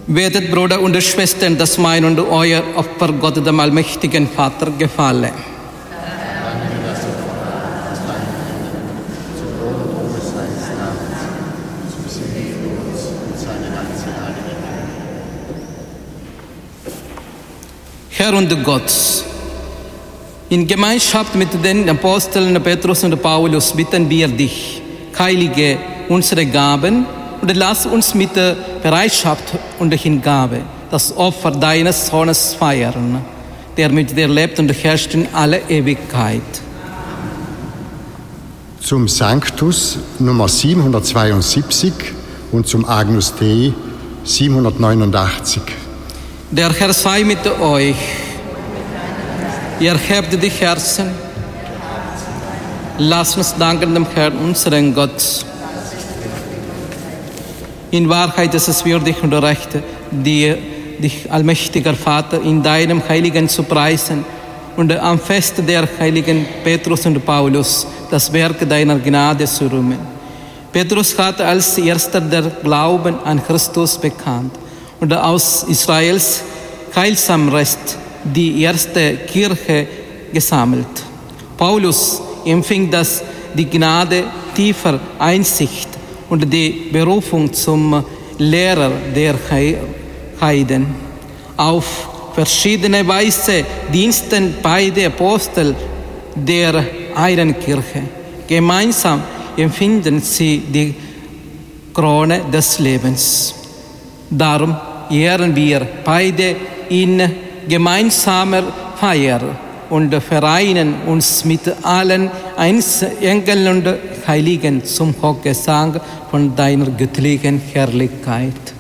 Werdet Brüder und Schwestern, dass mein und euer Opfer Gott dem allmächtigen Vater gefalle. Herr und Gott, in Gemeinschaft mit den Aposteln Petrus und Paulus bitten wir dich, heilige unsere Gaben, und lass uns mit Bereitschaft und Hingabe das Opfer deines Sohnes feiern, der mit dir lebt und herrscht in alle Ewigkeit. Zum Sanctus Nummer 772 und zum Agnus Dei 789. Der Herr sei mit euch. Ihr hebt die Herzen. Lasst uns danken dem Herrn, unseren Gott. In Wahrheit ist es würdig und recht, dich, allmächtiger Vater, in deinem Heiligen zu preisen und am Fest der Heiligen Petrus und Paulus das Werk deiner Gnade zu rühmen. Petrus hat als erster der Glauben an Christus bekannt und aus Israels heilsam Rest die erste Kirche gesammelt. Paulus empfing die Gnade tiefer Einsicht und die Berufung zum Lehrer der Heiden. Auf verschiedene Weise diensten beide Apostel der einen Kirche. Gemeinsam empfinden sie die Krone des Lebens. Darum ehren wir beide in gemeinsamer Feier und vereinen uns mit allen Engeln und Heiligen zum Hochgesang von deiner göttlichen Herrlichkeit.